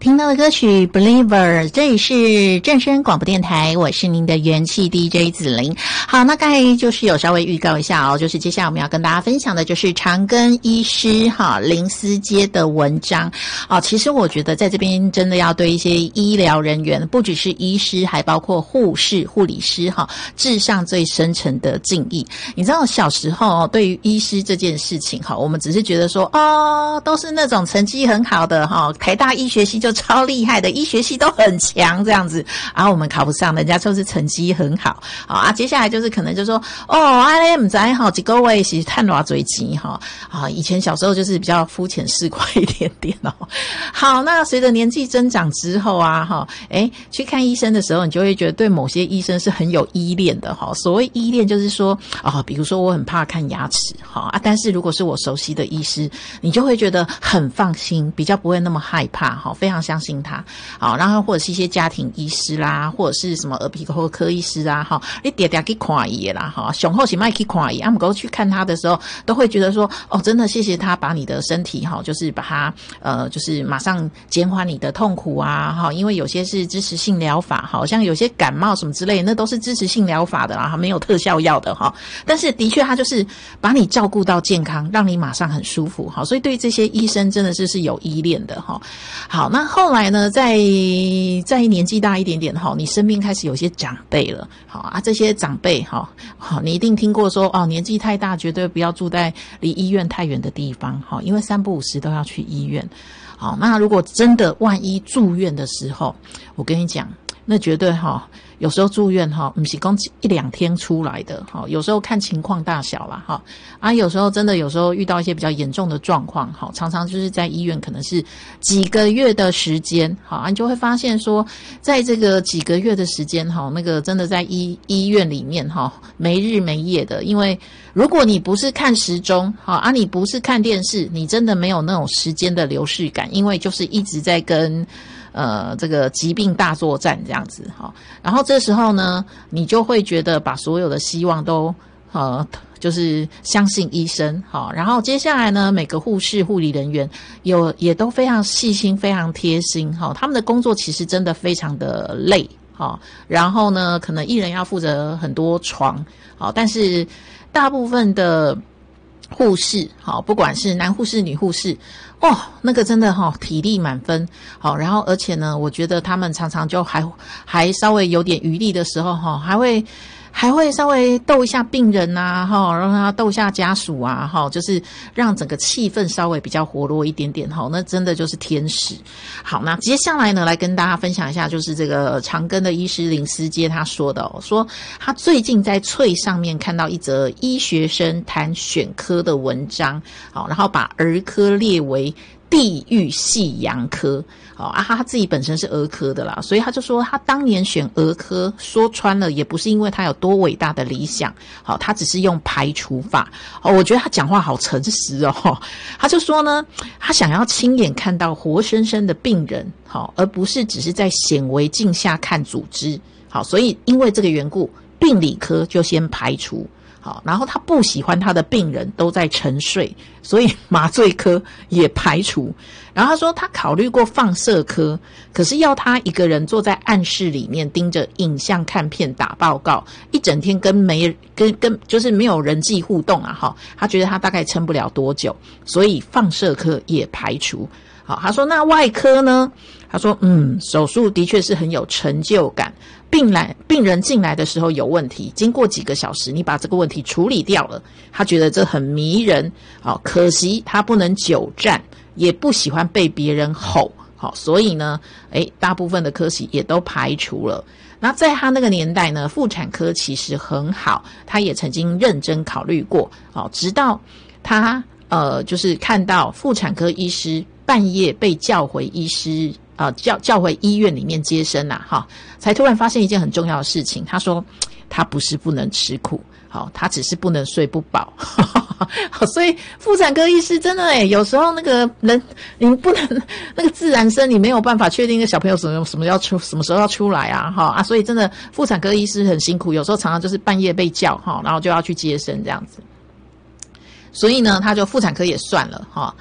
听到的歌曲 Believer， 这里是正声广播电台，我是您的元气 DJ 子玲。好，那刚才就是有稍微预告一下哦，就是接下来我们要跟大家分享的就是长庚医师林思杰的文章。其实我觉得在这边真的要对一些医疗人员，不只是医师，还包括护士、护理师致上最深沉的敬意。你知道小时候对于医师这件事情我们只是觉得说都是那种成绩很好的台大医学系就超厉害的，医学系都很强这样子，然后我们考不上，人家就是成绩很好接下来就是可能就说不知道几个月是赚多少钱以前小时候就是比较肤浅市侩一点点好，那随着年纪增长之后去看医生的时候，你就会觉得对某些医生是很有依恋的所谓依恋就是说比如说我很怕看牙齿但是如果是我熟悉的医师，你就会觉得很放心，比较不会那么害怕非常相信他然后或者是一些家庭医师啦，或者是什么耳鼻喉科医师啊你常常去看伊啦上好是不要去看伊不过去看他的时候都会觉得说真的谢谢他把你的身体就是把它就是马上减缓你的痛苦因为有些是支持性疗法像有些感冒什么之类的，那都是支持性疗法的啦，没有特效药的但是的确他就是把你照顾到健康，让你马上很舒服所以对这些医生真的是有依恋的好，那后来呢再年纪大一点点你身边开始有些长辈了这些长辈你一定听过说年纪太大绝对不要住在离医院太远的地方因为3不5时都要去医院那如果真的万一住院的时候，我跟你讲那绝对有时候住院不是说1-2天出来的有时候看情况大小啦有时候真的有时候遇到一些比较严重的状况常常就是在医院可能是几个月的时间你就会发现说在这个几个月的时间那个真的在医院里面没日没夜的，因为如果你不是看时钟你不是看电视，你真的没有那种时间的流逝感，因为就是一直在跟这个疾病大作战这样子然后这时候呢你就会觉得把所有的希望都就是相信医生然后接下来呢每个护士护理人员也都非常细心非常贴心他们的工作其实真的非常的累然后呢可能一人要负责很多床但是大部分的护士不管是男护士女护士那个真的体力满分然后而且呢我觉得他们常常就还稍微有点余力的时候还会稍微逗一下病人让他逗一下家属就是让整个气氛稍微比较活络一点点那真的就是天使。好，那接下来呢来跟大家分享一下就是这个长庚的医师林思杰他说的说他最近在翠上面看到一则医学生谈选科的文章然后把儿科列为地狱系洋科他自己本身是儿科的啦，所以他就说他当年选儿科说穿了也不是因为他有多伟大的理想他只是用排除法我觉得他讲话好诚实他就说呢他想要亲眼看到活生生的病人而不是只是在显微镜下看组织所以因为这个缘故病理科就先排除然后他不喜欢他的病人都在沉睡，所以麻醉科也排除。然后他说他考虑过放射科，可是要他一个人坐在暗室里面盯着影像看片打报告，一整天跟就是没有人际互动他觉得他大概撑不了多久，所以放射科也排除。他说那外科呢？他说手术的确是很有成就感，病人进来的时候有问题，经过几个小时你把这个问题处理掉了，他觉得这很迷人可惜他不能久站，也不喜欢被别人吼所以呢大部分的科系也都排除了。那在他那个年代呢妇产科其实很好，他也曾经认真考虑过直到他就是看到妇产科医师半夜被叫回医师叫回医院里面接生才突然发现一件很重要的事情。他说他不是不能吃苦他只是不能睡不饱所以妇产科医师真的有时候那个人你不能那个自然生你没有办法确定一个小朋友什么时候要出来所以真的妇产科医师很辛苦，有时候常常就是半夜被叫然后就要去接生这样子。所以呢他就妇产科也算了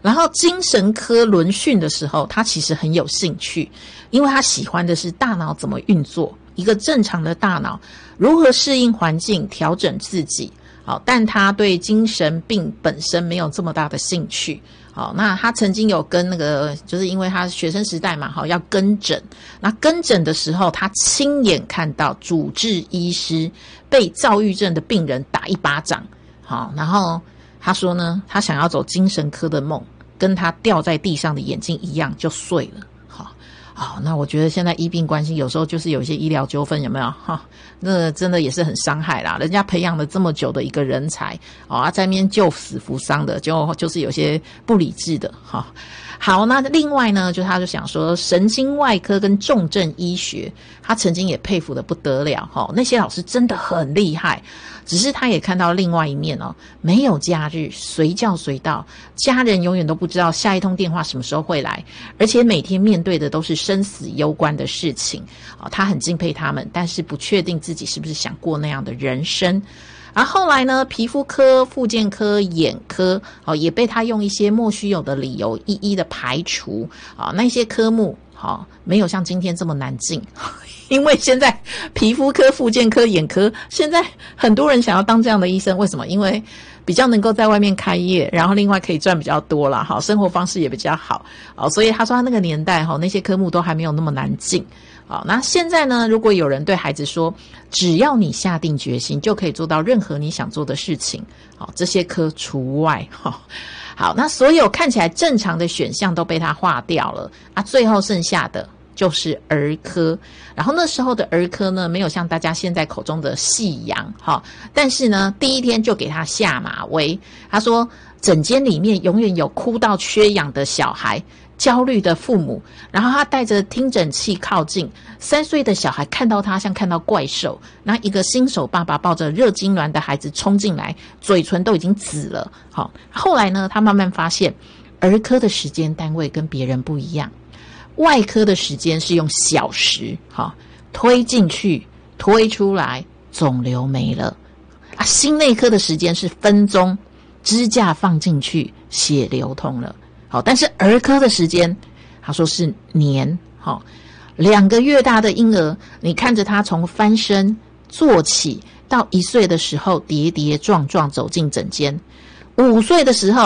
然后精神科轮训的时候，他其实很有兴趣，因为他喜欢的是大脑怎么运作，一个正常的大脑如何适应环境，调整自己。好，但他对精神病本身没有这么大的兴趣。好，那他曾经有跟就是因为他学生时代嘛，好，要跟诊。那跟诊的时候，他亲眼看到主治医师被躁郁症的病人打一巴掌。好，然后他说呢，他想要走精神科的梦，跟他掉在地上的眼睛一样，就碎了。好，那我觉得现在医病关系有时候就是有一些医疗纠纷，有没有？那真的也是很伤害啦。人家培养了这么久的一个人才，在那边救死扶伤的，就是有些不理智的。好，那另外呢，他就想说神经外科跟重症医学，他曾经也佩服得不得了。那些老师真的很厉害。只是他也看到另外一面没有假日，随叫随到，家人永远都不知道下一通电话什么时候会来，而且每天面对的都是生死攸关的事情。他很敬佩他们，但是不确定自己是不是想过那样的人生。而后来呢，皮肤科、复健科、眼科也被他用一些莫须有的理由一一的排除。那些科目没有像今天这么难进。因为现在皮肤科、复健科、眼科，现在很多人想要当这样的医生，为什么？因为比较能够在外面开业，然后另外可以赚比较多啦，生活方式也比较好。所以他说他那个年代那些科目都还没有那么难进。那现在呢，如果有人对孩子说，只要你下定决心，就可以做到任何你想做的事情，这些科除外。好，那所有看起来正常的选项都被他划掉了最后剩下的就是儿科。然后那时候的儿科呢，没有像大家现在口中的夕阳，但是呢，第一天就给他下马威。他说诊间里面永远有哭到缺氧的小孩，焦虑的父母，然后他带着听诊器靠近，3岁的小孩看到他像看到怪兽，那一个新手爸爸抱着热痉挛的孩子冲进来，嘴唇都已经紫了。后来呢，他慢慢发现儿科的时间单位跟别人不一样，外科的时间是用小时，推进去推出来肿瘤没了心内科的时间是分钟，支架放进去血流通了。但是儿科的时间他说是年。2个月大的婴儿，你看着他从翻身坐起到1岁的时候跌跌撞撞走进诊间，5岁的时候